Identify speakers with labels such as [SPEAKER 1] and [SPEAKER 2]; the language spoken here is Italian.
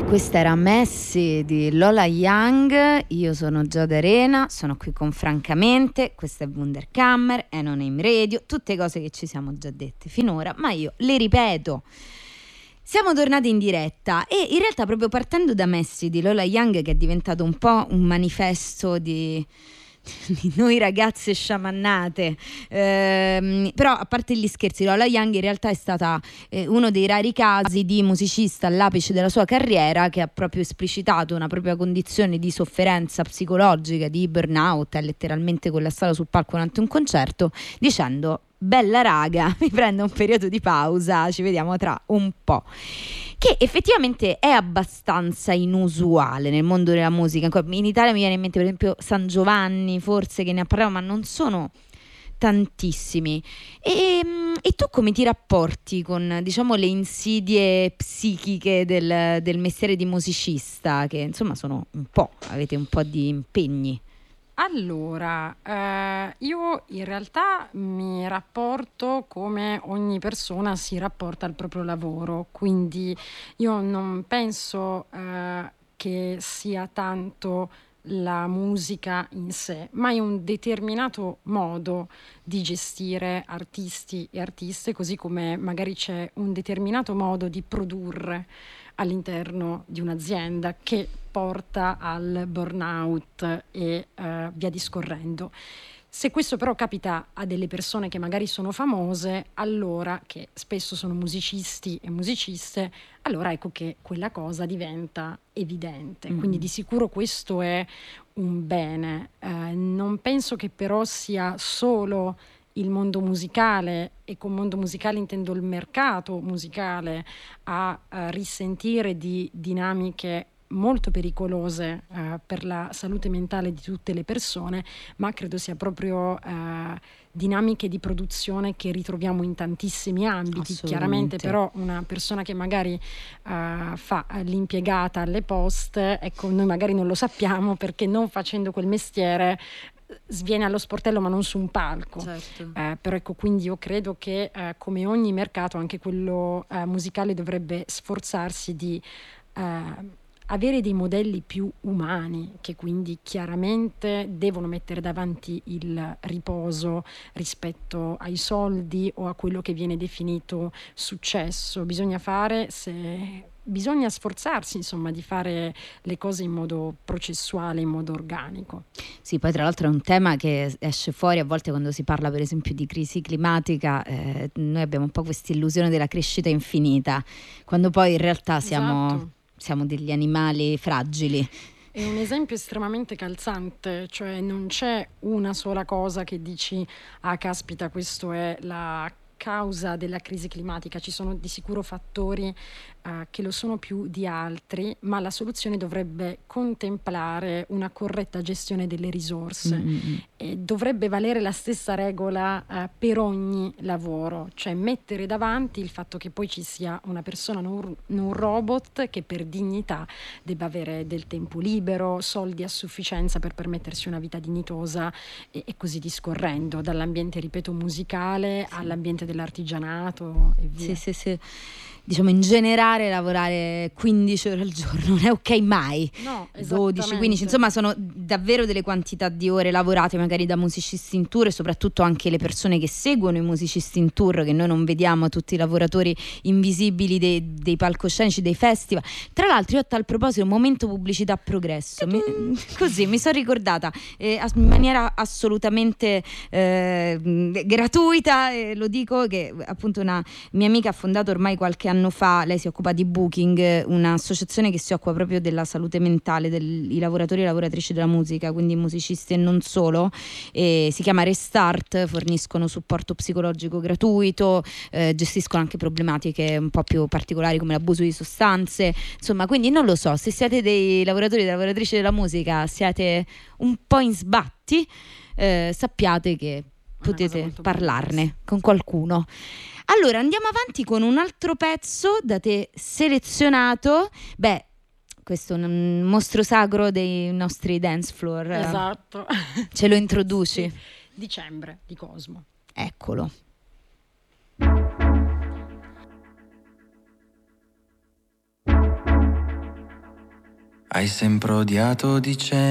[SPEAKER 1] Questa era Messi di Lola Young. Io sono Giada Arena, sono qui con Francamente, questa è Wunderkammer, è Non Aim Radio, tutte cose che ci siamo già dette finora, ma io le ripeto. Siamo tornati in diretta e in realtà proprio partendo da Messi di Lola Young, che è diventato un po' un manifesto di noi ragazze sciamannate, però a parte gli scherzi, Lola Young in realtà è stata uno dei rari casi di musicista all'apice della sua carriera che ha proprio esplicitato una propria condizione di sofferenza psicologica, di burnout, è letteralmente collassato sul palco durante un concerto dicendo: bella raga, mi prendo un periodo di pausa, ci vediamo tra un po'. Che effettivamente è abbastanza inusuale nel mondo della musica. In Italia mi viene in mente per esempio San Giovanni, forse, che ne ha parlato, ma non sono tantissimi. E tu come ti rapporti con, diciamo, le insidie psichiche del mestiere di musicista, che insomma sono un po', avete un po' di impegni?
[SPEAKER 2] Allora, io in realtà mi rapporto come ogni persona si rapporta al proprio lavoro, quindi io non penso che sia tanto la musica in sé, ma è un determinato modo di gestire artisti e artiste, così come magari c'è un determinato modo di produrre all'interno di un'azienda che porta al burnout e via discorrendo. Se questo però capita a delle persone che magari sono famose, allora, che spesso sono musicisti e musiciste, allora ecco che quella cosa diventa evidente. Quindi di sicuro questo è un bene. Non penso che però sia solo il mondo musicale, e con mondo musicale intendo il mercato musicale, a risentire di dinamiche molto pericolose per la salute mentale di tutte le persone, ma credo sia proprio dinamiche di produzione che ritroviamo in tantissimi ambiti. Chiaramente però una persona che magari fa l'impiegata alle poste, ecco, noi magari non lo sappiamo perché non facendo quel mestiere sviene allo sportello ma non su un palco.
[SPEAKER 1] Certo.
[SPEAKER 2] Però ecco, quindi io credo che come ogni mercato, anche quello musicale dovrebbe sforzarsi di avere dei modelli più umani, che quindi chiaramente devono mettere davanti il riposo rispetto ai soldi o a quello che viene definito successo. Bisogna sforzarsi, insomma, di fare le cose in modo processuale, in modo organico.
[SPEAKER 1] Sì, poi tra l'altro è un tema che esce fuori a volte quando si parla per esempio di crisi climatica. Noi abbiamo un po' questa illusione della crescita infinita, quando poi in realtà siamo degli animali fragili.
[SPEAKER 2] È un esempio estremamente calzante, cioè non c'è una sola cosa che dici: ah caspita, questo è la causa della crisi climatica. Ci sono di sicuro fattori che lo sono più di altri, ma la soluzione dovrebbe contemplare una corretta gestione delle risorse e dovrebbe valere la stessa regola per ogni lavoro, cioè mettere davanti il fatto che poi ci sia una persona, non un robot, che per dignità debba avere del tempo libero, soldi a sufficienza per permettersi una vita dignitosa e così discorrendo, dall'ambiente, ripeto, musicale all'ambiente dell'artigianato e via.
[SPEAKER 1] Sì. Diciamo, in generale lavorare 15 ore al giorno non è ok mai.
[SPEAKER 2] No,
[SPEAKER 1] 12, 15, insomma sono davvero delle quantità di ore lavorate magari da musicisti in tour, e soprattutto anche le persone che seguono i musicisti in tour, che noi non vediamo, tutti i lavoratori invisibili dei palcoscenici, dei festival. Tra l'altro io a tal proposito, un momento pubblicità progresso, così mi sono ricordata in maniera assolutamente gratuita, lo dico, che appunto una mia amica ha fondato ormai qualche anno fa, lei si occupa di Booking, un'associazione che si occupa proprio della salute mentale dei lavoratori e lavoratrici della musica, quindi musicisti e non solo, e si chiama Restart, forniscono supporto psicologico gratuito, gestiscono anche problematiche un po' più particolari come l'abuso di sostanze, insomma. Quindi non lo so, se siete dei lavoratori e lavoratrici della musica, siete un po' in sbatti, sappiate che potete parlarne con qualcuno. Allora andiamo avanti con un altro pezzo da te selezionato. Beh, questo è un mostro sacro dei nostri dance floor.
[SPEAKER 2] Esatto.
[SPEAKER 1] Ce lo introduci?
[SPEAKER 2] Sì. Dicembre di Cosmo.
[SPEAKER 1] Eccolo.
[SPEAKER 3] Hai sempre odiato dicendo